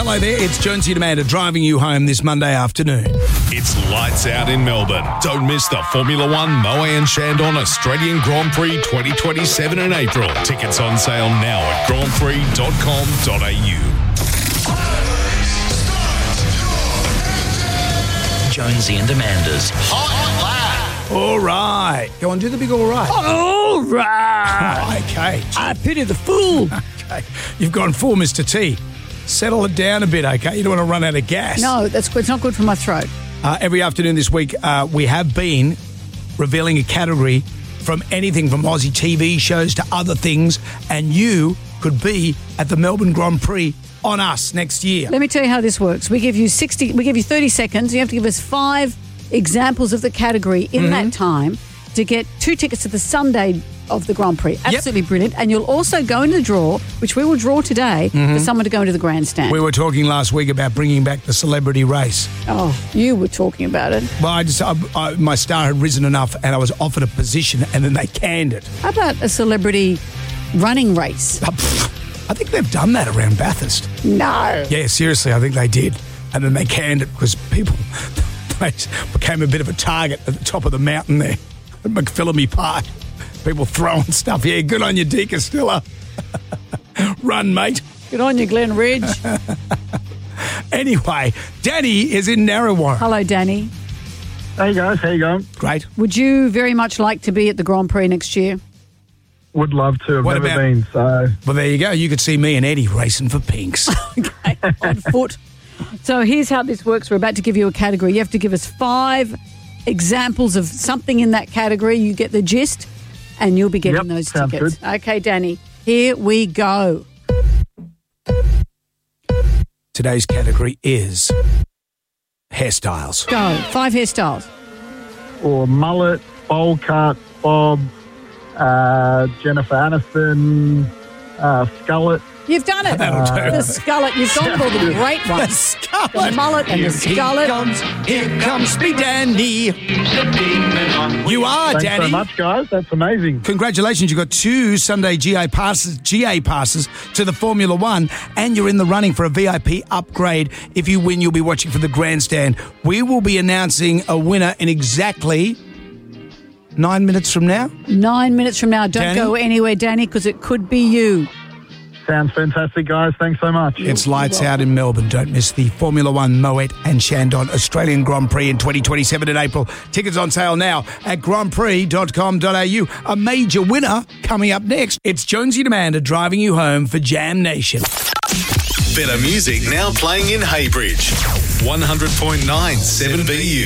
Hello there, it's Jonesy and Amanda driving you home this Monday afternoon. It's lights out in Melbourne. Don't miss the Formula One Moe and Chandon Australian Grand Prix 2027 in April. Tickets on sale now at grandprix.com.au. Jonesy and Amanda's Hot Lap. All right. Go on, do the big all right. All right. Okay. I pity the fool. Okay. You've gone full, Mr. T. Settle it down a bit, okay? You don't want to run out of gas. No, that's good. It's not good for my throat. Every afternoon this week, we have been revealing a category from anything from Aussie TV shows to other things, and you could be at the Melbourne Grand Prix on us next year. Let me tell you how this works. We give you 30 seconds. You have to give us 5 examples of the category in that time to get 2 tickets to the Sunday of the Grand Prix. Absolutely brilliant. And you'll also go into the draw, which we will draw today, for someone to go into the grandstand. We were talking last week about bringing back the celebrity race. Oh, you were talking about it. Well, my star had risen enough and I was offered a position and then they canned it. How about a celebrity running race? I think they've done that around Bathurst. No. Yeah, seriously, I think they did. And then they canned it because people they became a bit of a target at the top of the mountain there at McPhillamy Park. People throwing stuff. Yeah, good on you, D. Castilla. Run, mate. Good on you, Glen Ridge. Anyway, Danny is in Narrawarrah. Hello, Danny. Hey guys, how you going? Great. Would you very much like to be at the Grand Prix next year? Would love to. I've What never about- been, so... Well, there you go. You could see me and Eddie racing for pinks. Okay, on foot. So here's how this works. We're about to give you a category. You have to give us 5 examples of something in that category. You get the gist, and you'll be getting those sounds tickets. good. Okay, Danny, here we go. Today's category is hairstyles. Go. 5 hairstyles. Or mullet, bowl cut, bob, Jennifer Aniston, skullet. You've done it. That'll do. The skullet. You've gone for the great one. Skullet. The mullet and the skullet. Here comes me, Danny. You are, Thanks Danny. so much, guys. That's amazing. Congratulations, you got 2 Sunday GA passes to the Formula One, and you're in the running for a VIP upgrade. If you win, you'll be watching for the grandstand. We will be announcing a winner in exactly 9 minutes from now. 9 minutes from now. Don't Danny? go anywhere, Danny, because it could be you. Sounds fantastic, guys. Thanks so much. It's lights out in Melbourne. Don't miss the Formula One Moet and Chandon Australian Grand Prix in 2027 in April. Tickets on sale now at grandprix.com.au. A major winner coming up next. It's Jonesy and Amanda driving you home for Jam Nation. Better music now playing in Haybridge. 100.9 7BU.